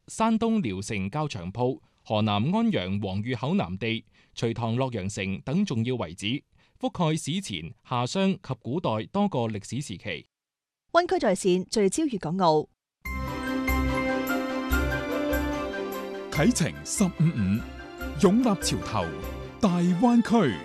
山東聊城較場鋪、河南安陽黃峪口南地、隋唐洛陽城等重要遺址，覆蓋史前、夏商及古代多個歷史時期。 灣區在線聚焦粵港澳， 啟程155，擁立潮頭，大灣區。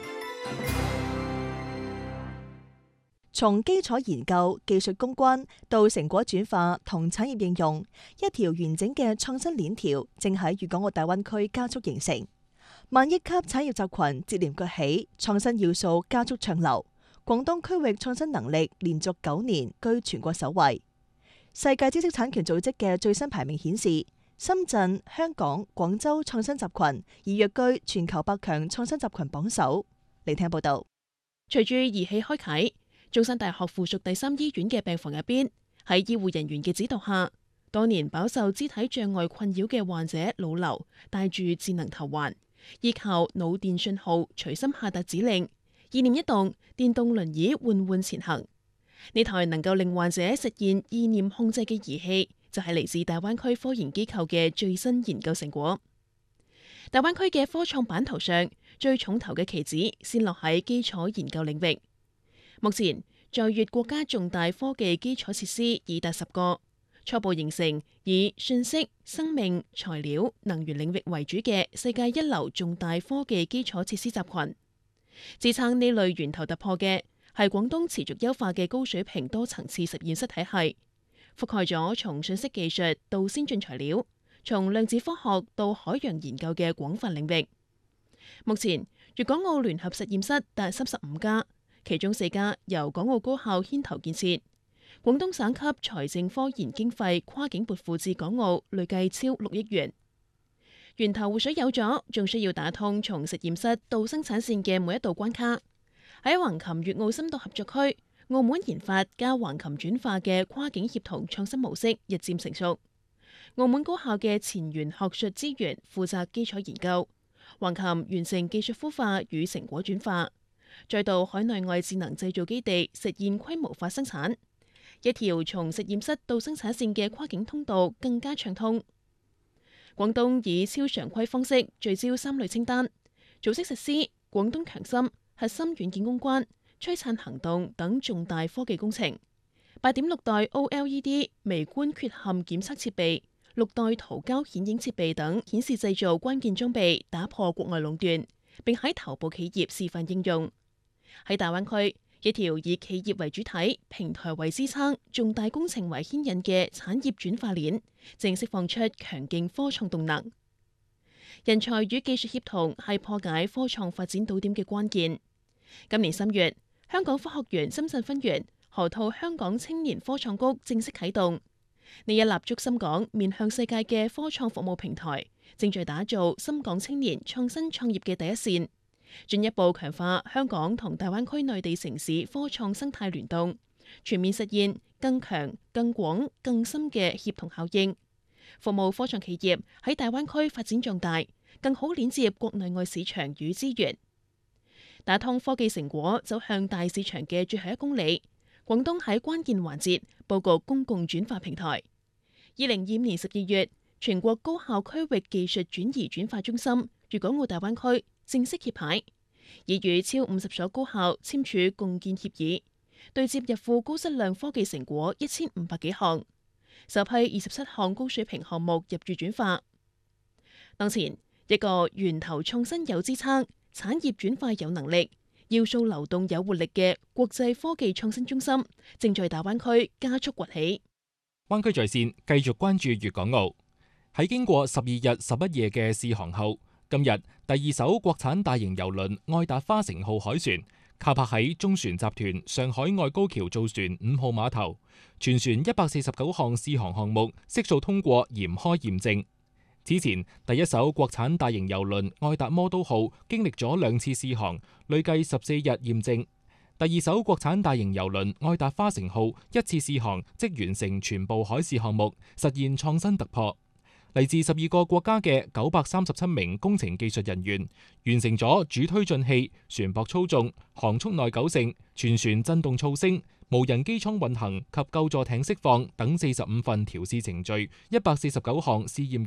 從基礎研究、技術攻關到成果轉化同產業應用，一條完整嘅創新鏈條正喺粵港澳大灣區加速形成。萬億級產業集群接連崛起，創新要素加速暢流。廣東區域創新能力連續9年居全國首位。世界知識產權組織嘅最新排名顯示，深圳、香港、廣州創新集群已躍居全球100強創新集群榜首。嚟聽報道。 隨住儀器開啟，中山大學附屬第3醫院嘅病房入邊，喺醫護人員嘅指導下，多年飽受肢體障礙困擾嘅患者老劉帶住智能頭環，依靠腦電信號隨心下達指令，意念一動，電動輪椅緩緩前行。呢台能夠令患者實現意念控制嘅儀器，就係嚟自大灣區科研機構嘅最新研究成果。大灣區嘅科創版圖上，最重頭嘅棋子先落喺基礎研究領域。目前在粵國家重大科技基礎設施已達10個，初步形成以信息、生命、材料、能源領域為主嘅世界一流重大科技基礎設施集群。支撐呢類源頭突破嘅係廣東持續優化嘅高水平多層次實驗室體系，覆蓋咗從信息技術到先進材料，從量子科學到海洋研究嘅廣泛領域。目前粵港澳聯合實驗室達35家。其中4家由港澳高校牽頭建設，廣東省級財政科研經費跨境撥付至港澳累計超6億元。源頭湖水有咗，仲需要打通從實驗室到生產線嘅每一道關卡。喺橫琴粵澳深度合作區，澳門研發加橫琴轉化嘅跨境協同創新模式日漸成熟。澳門高校嘅前沿學術資源負責基礎研究，橫琴完成技術孵化與成果轉化。再到海內外智能製造基地實現規模化生產，一條從實驗室到生產線嘅跨境通道更加暢通。廣東以超常規方式聚焦3類清單，組織實施廣東強心、核心軟件攻關、璀璨行動等重大科技工程。8.6代 OLED 微觀缺陷檢測設備、6代圖膠顯影設備等顯示製造關鍵裝備，打破國外壟斷，並喺頭部企業示範應用。喺大灣區，一條以企業為主體、平台為支撐、重大工程為牽引嘅產業轉化鏈，正釋放出強勁科創動能。人才與技術協同係破解科創發展堵點嘅關鍵。今年3月，香港科學園深圳分園河套香港青年科創谷正式啟動。呢一立足深港、面向世界嘅科創服務平台，正在打造深港青年創新創業嘅第一線。進一步強化香港同大灣區內地城市科創生態聯動，全面實現更強、更廣、更深嘅協同效應，服務科創企業喺大灣區發展壯大，更好鏈接國內外市場與資源，打通科技成果走向大市場嘅最後1公里。廣東喺關鍵環節佈局公共轉化平台。2025年12月，全國高校區域技術轉移轉化中心粵港澳大灣區正式揭牌，已與超50所高校簽署共建協議，對接入庫高質量科技成果1500幾項，首批27項高水平項目入駐轉化。當前一個源頭創新有支撐、產業轉化有能力、要素流動有活力嘅國際科技創新中心，正在大灣區加速崛起。 灣區在線繼續關注粵港澳。喺經過12日11夜嘅試航後，今日第2艘國產大型郵輪愛達花城號海船靠泊喺中船集團上海外高橋造船5號碼頭，全船149項試航項目悉數通過嚴開驗證。此前第1艘國產大型郵輪愛達魔都號經歷咗2次試航，累計14日驗證。第2艘國產大型郵輪愛達花城號1次試航即完成全部海事項目，實現創新突破。嚟自12個國家嘅937名工程技術人員完成咗主推進器、船舶操縱、航速內糾正、全船震動噪聲、無人機艙運行及救助艇釋放等45份調試程序，149項試驗